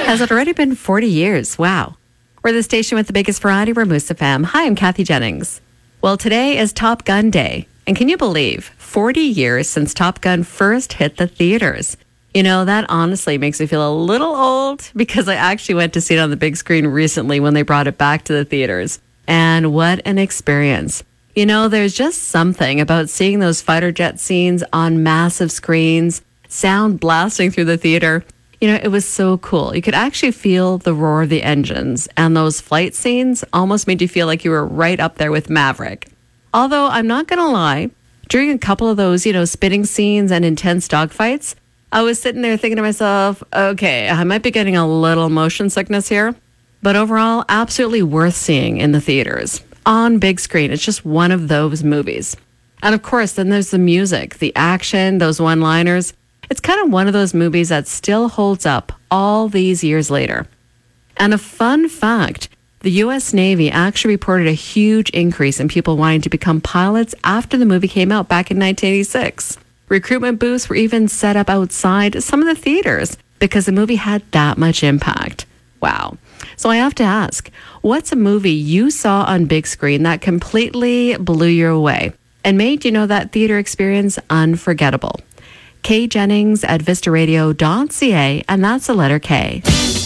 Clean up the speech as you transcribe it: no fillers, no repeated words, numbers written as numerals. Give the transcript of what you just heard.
Has it already been 40 years? Wow. We're the station with the biggest variety. We're Moose FM. Hi, I'm Kathy Jennings. Well, today is Top Gun Day. And can you believe 40 years since Top Gun first hit the theaters? You know, that honestly makes me feel a little old because I actually went to see it on the big screen recently when they brought it back to the theaters. And what an experience. You know, there's just something about seeing those fighter jet scenes on massive screens, sound blasting through the theater. You know, it was so cool. You could actually feel the roar of the engines, and those flight scenes almost made you feel like you were right up there with Maverick. Although I'm not going to lie, during a couple of those, spitting scenes and intense dogfights, I was sitting there thinking to myself, okay, I might be getting a little motion sickness here, but overall, absolutely worth seeing in the theaters. On big screen, it's just one of those movies. And of course, then there's the music, the action, those one-liners. It's kind of one of those movies that still holds up all these years later. And a fun fact, the U.S. Navy actually reported a huge increase in people wanting to become pilots after the movie came out back in 1986. Recruitment booths were even set up outside some of the theaters because the movie had that much impact. Wow. So I have to ask, what's a movie you saw on big screen that completely blew you away and made that theater experience unforgettable? K Jennings at vistaradio.ca, and that's the letter K.